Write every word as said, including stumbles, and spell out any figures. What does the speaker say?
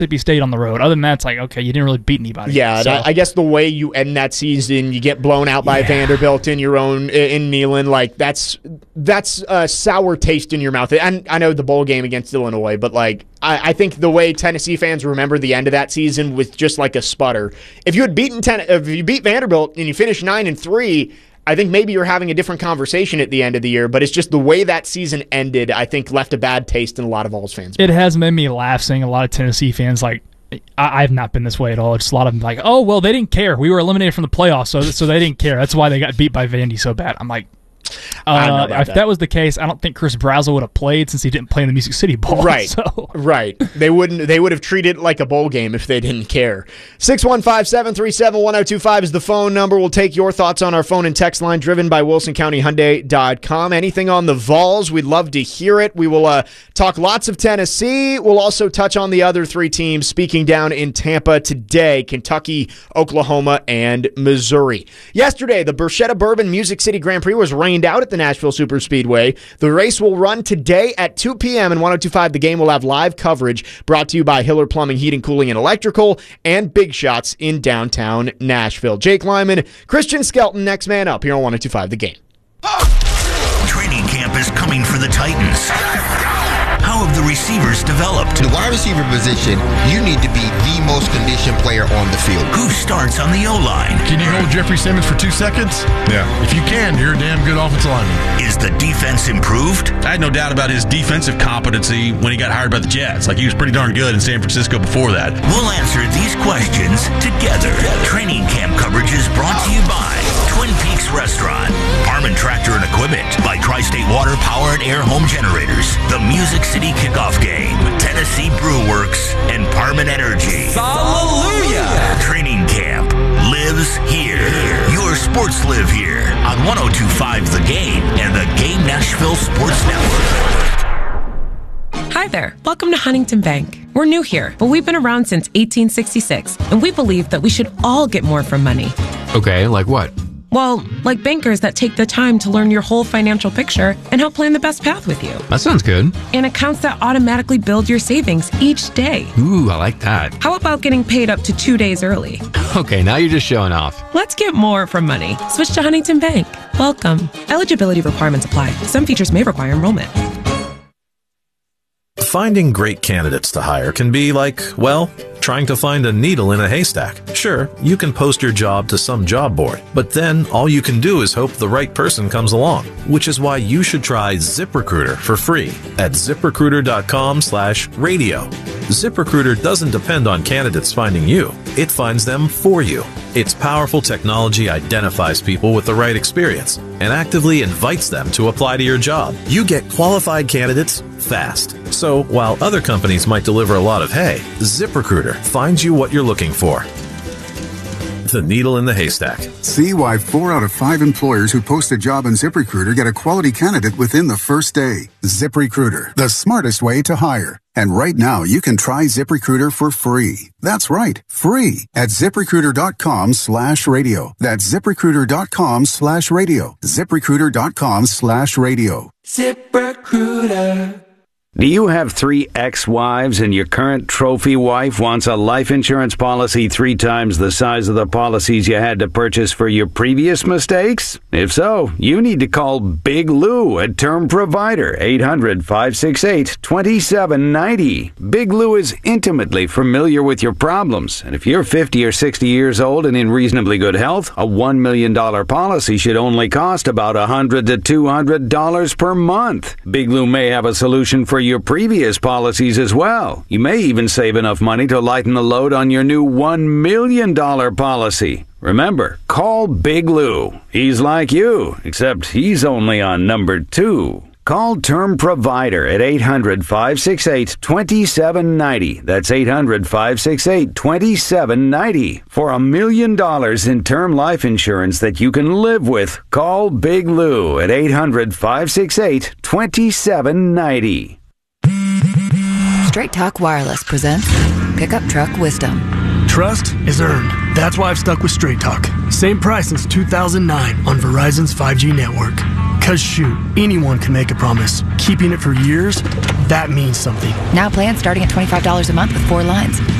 Mississippi State on the road. Other than that, it's like, okay, you didn't really beat anybody. Yeah, so. I guess the way you end that season, you get blown out by yeah. Vanderbilt in your own in Neyland. Like that's that's a sour taste in your mouth. And I know the bowl game against Illinois, but like I, I think the way Tennessee fans remember the end of that season with just like a sputter. If you had beaten ten, if you beat Vanderbilt and you finished nine and three. I think maybe you're having a different conversation at the end of the year, but it's just the way that season ended, I think, left a bad taste in a lot of Vols fans. It has made me laugh seeing a lot of Tennessee fans like, I, I've not been this way at all. It's a lot of them like, oh, well, they didn't care. We were eliminated from the playoffs, so so they didn't care. That's why they got beat by Vandy so bad. I'm like, uh, if that. that was the case, I don't think Chris Brazel would have played since he didn't play in the Music City Bowl. Right, so. right. They wouldn't. They would have treated it like a bowl game if they didn't care. six one five, seven three seven, one oh two five is the phone number. We'll take your thoughts on our phone and text line driven by Wilson County Hyundai dot com. Anything on the Vols, we'd love to hear it. We will uh, talk lots of Tennessee. We'll also touch on the other three teams speaking down in Tampa today, Kentucky, Oklahoma, and Missouri. Yesterday, the Berchetta Bourbon Music City Grand Prix was rained out at the Nashville Superspeedway. The race will run today at two p.m. and one oh two point five The Game will have live coverage brought to you by Hiller Plumbing, Heating, Cooling, and Electrical and Big Shots in downtown Nashville. Jake Lyman, Christian Skelton, next man up here on one oh two point five The Game. Training camp is coming for the Titans. How have the receivers developed? The wide receiver position, you need to be the most conditioned player on the field. Who starts on the O-line? Can you hold Jeffrey Simmons for two seconds? Yeah. If you can, you're a damn good offensive lineman. Is the defense improved? I had no doubt about his defensive competency when he got hired by the Jets. Like, he was pretty darn good in San Francisco before that. We'll answer these questions together. Training camp coverage is brought to you by Twin Peaks Restaurant, Harmon Tractor and Equipment, by Tri-State Water Power and Air Home Generators, the Music City Kickoff Game, Tennessee Brew Works, and Parman Energy. Hallelujah! Training camp lives here. Your sports live here on one oh two point five The Game and the Game Nashville Sports Network. Hi there. Welcome to Huntington Bank. We're new here, but we've been around since eighteen sixty-six, and we believe that we should all get more from money. Okay, like what? Well, like bankers that take the time to learn your whole financial picture and help plan the best path with you. That sounds good. And accounts that automatically build your savings each day. Ooh, I like that. How about getting paid up to two days early? Okay, now you're just showing off. Let's get more from money. Switch to Huntington Bank. Welcome. Eligibility requirements apply. Some features may require enrollment. Finding great candidates to hire can be like, well, trying to find a needle in a haystack. Sure, you can post your job to some job board, but then all you can do is hope the right person comes along, which is why you should try ZipRecruiter for free at ZipRecruiter.com slash radio. ZipRecruiter doesn't depend on candidates finding you. It finds them for you. Its powerful technology identifies people with the right experience and actively invites them to apply to your job. You get qualified candidates fast. So while other companies might deliver a lot of hay, ZipRecruiter finds you what you're looking for. The needle in the haystack. See why four out of five employers who post a job on ZipRecruiter get a quality candidate within the first day. ZipRecruiter, the smartest way to hire. And right now, you can try ZipRecruiter for free. That's right, free at ZipRecruiter.com slash radio. That's ZipRecruiter.com slash radio. ZipRecruiter.com slash radio. ZipRecruiter. Do you have three ex-wives and your current trophy wife wants a life insurance policy three times the size of the policies you had to purchase for your previous mistakes? If so, you need to call Big Lou at Term Provider, eight hundred, five six eight, two seven nine zero. Big Lou is intimately familiar with your problems, and if you're fifty or sixty years old and in reasonably good health, a one million dollars policy should only cost about one hundred to two hundred dollars per month. Big Lou may have a solution for your previous policies as well. You may even save enough money to lighten the load on your new one million dollars policy. Remember, call Big Lou. He's like you, except he's only on number two. Call Term Provider at eight hundred, five six eight, two seven nine zero. That's eight hundred, five six eight, two seven nine zero. For a million dollars in term life insurance that you can live with, call Big Lou at eight hundred, five six eight, two seven nine zero. Straight Talk Wireless presents Pickup Truck Wisdom. Trust is earned. That's why I've stuck with Straight Talk. Same price since two thousand nine on Verizon's five G network. Because shoot, anyone can make a promise. Keeping it for years, that means something. Now plans starting at twenty-five dollars a month with four lines.